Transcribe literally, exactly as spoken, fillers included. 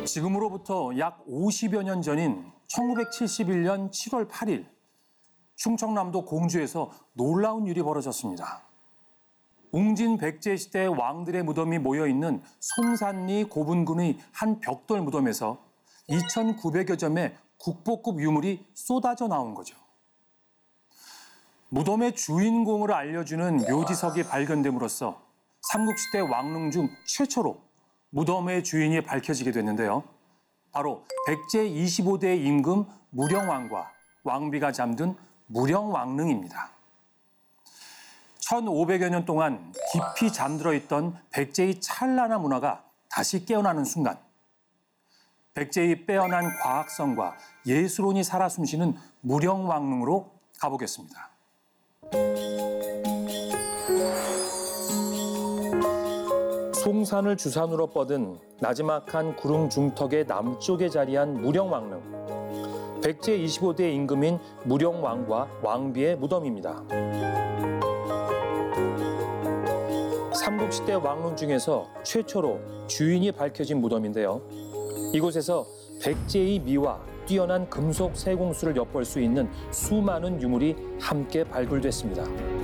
지금으로부터 약 오십여 년 전인 천구백칠십일 년 칠월 팔일 충청남도 공주에서 놀라운 일이 벌어졌습니다. 웅진 백제 시대 왕들의 무덤이 모여있는 송산리 고분군의 한 벽돌 무덤에서 이천구백여 점의 국보급 유물이 쏟아져 나온 거죠. 무덤의 주인공을 알려주는 묘지석이 발견됨으로써 삼국시대 왕릉 중 최초로 무덤의 주인이 밝혀지게 됐는데요. 바로 백제 이십오 대 임금 무령왕과 왕비가 잠든 무령왕릉입니다. 천오백여 년 동안 깊이 잠들어 있던 백제의 찬란한 문화가 다시 깨어나는 순간, 백제의 빼어난 과학성과 예술혼이 살아 숨쉬는 무령왕릉으로 가보겠습니다. 송산을 주산으로 뻗은 나지막한 구릉 중턱의 남쪽에 자리한 무령왕릉. 백제 이십오 대 임금인 무령왕과 왕비의 무덤입니다. 삼국시대 왕릉 중에서 최초로 주인이 밝혀진 무덤인데요. 이곳에서 백제의 미와 뛰어난 금속 세공술을 엿볼 수 있는 수많은 유물이 함께 발굴됐습니다.